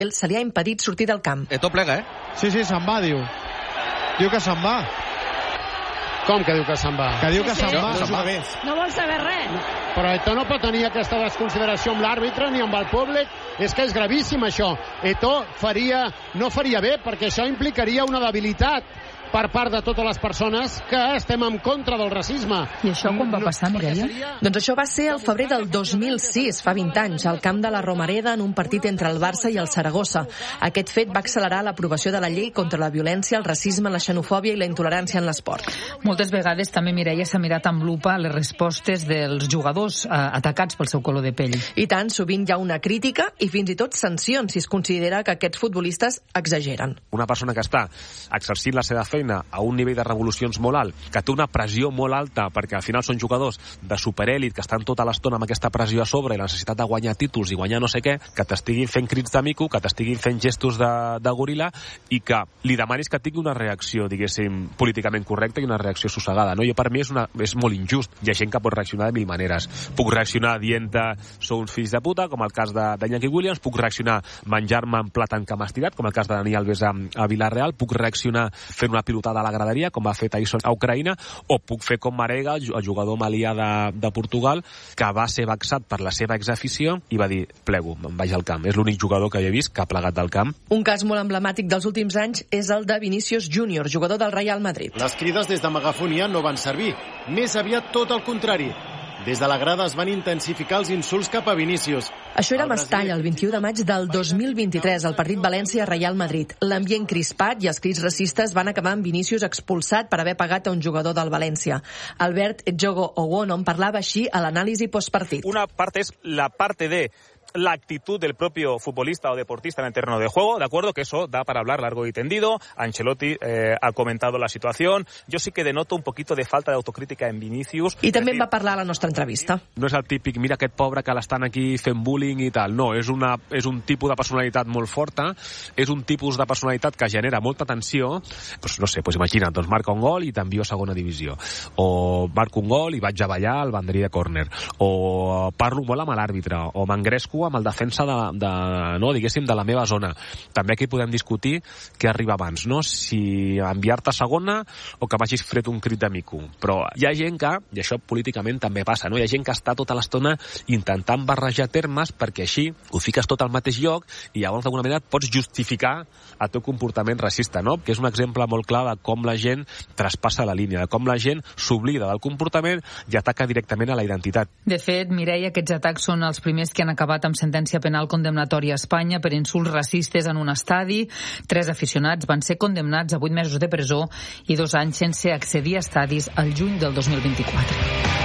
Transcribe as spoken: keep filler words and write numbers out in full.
se li ha impedit sortir del camp. Eto'o plega, eh? Sí, sí, se'n va, diu. Diu que se'n va. Com que diu que se'n va? Que diu que Sí, se'n sí. va. No juga bé. No vol saber res. Però Eto'o no pot tenir aquesta desconsideració amb l'àrbitre ni amb el públic. És que és gravíssim, això. Eto'o faria, no faria bé, perquè això implicaria una debilitat per part de totes les persones que estem en contra del racisme. I això quan va passar, Mireia? Doncs això va ser el febrer del dos mil sis, fa vint anys, al camp de la Romareda, en un partit entre el Barça i el Saragossa. Aquest fet va accelerar l'aprovació de la llei contra la violència, el racisme, la xenofòbia i la intolerància en l'esport. Moltes vegades també, Mireia, s'ha mirat amb lupa les respostes dels jugadors eh, atacats pel seu color de pell. I tant, sovint hi ha una crítica i fins i tot sancions si es considera que aquests futbolistes exageren. Una persona que està exercint la seva feina a un nivell de revolucions molt alt, que té una pressió molt alta, perquè al final són jugadors de superèlit que estan tota l'estona amb aquesta pressió a sobre i la necessitat de guanyar títols i guanyar no sé què, que t'estiguin fent crits de mico, que t'estiguin fent gestos de, de goril·la i que li demanis que tingui una reacció, diguéssim, políticament correcta i una reacció sossegada. No? Jo, per mi és, una, és molt injust. Hi ha gent que pot reaccionar de mil maneres. Puc reaccionar dient-te sou uns fills de puta, com el cas de, de Iñaki Williams, puc reaccionar menjar-me en plàtan que m'has tirat, com el cas de Dani Alves a, a Villarreal, puc reaccionar fent una pilotada a la graderia, com va fer Tyson a Ucraïna, o puc fer com Marega, el jugador malià de, de Portugal, que va ser vexat per la seva exafició i va dir, plego, me'n vaig al camp. És l'únic jugador que he vist que ha plegat del camp. Un cas molt emblemàtic dels últims anys és el de Vinícius Júnior, jugador del Real Madrid. Les crides des de megafonia no van servir. Més aviat tot el contrari. Des de la grada es van intensificar els insults cap a Vinícius. Això era a Mestalla, el vint-i-u de maig del dos mil vint-i-tres, al partit València-Real Madrid. L'ambient crispat i els crits racistes van acabar amb Vinícius expulsat per haver pagat a un jugador del València. Albert Djogo Owono en parlava així a l'anàlisi postpartit. Una parte es la parte de la actitud del propio futbolista o deportista en el terreno de juego, ¿de acuerdo? Que eso da para hablar largo y tendido. Ancelotti eh, ha comentado la situación. Yo sí que denoto un poquito de falta de autocrítica en Vinícius. I també en va parlar a la nostra entrevista. No és el típic, mira aquest pobre que l'estan aquí fent bullying i tal. No, és, una, és un tipus de personalitat molt forta, és un tipus de personalitat que genera molta tensió. Pues, no sé, pues imagina't, doncs marca un gol i t'envio a segona divisió. O marco un gol i vaig a ballar al banderí de córner. O parlo molt amb l'àrbitre. O m'engresco amb el defensa de, de, no, diguéssim, de la meva zona. També aquí podem discutir què arriba abans, no? Si enviar-te a segona o que m'hagis fret un crit de mico. Però hi ha gent que, i això políticament també passa, no? Hi ha gent que està tota l'estona intentant barrejar termes perquè així ho fiques tot al mateix lloc i llavors d'alguna manera et pots justificar el teu comportament racista, no? Que és un exemple molt clar de com la gent traspassa la línia, de com la gent s'oblida del comportament i ataca directament a la identitat. De fet, Mireia, aquests atacs són els primers que han acabat amb sentència penal condemnatòria a Espanya per insults racistes en un estadi. Tres aficionats van ser condemnats a vuit mesos de presó i dos anys sense accedir a estadis al juny del dos mil vint-i-quatre.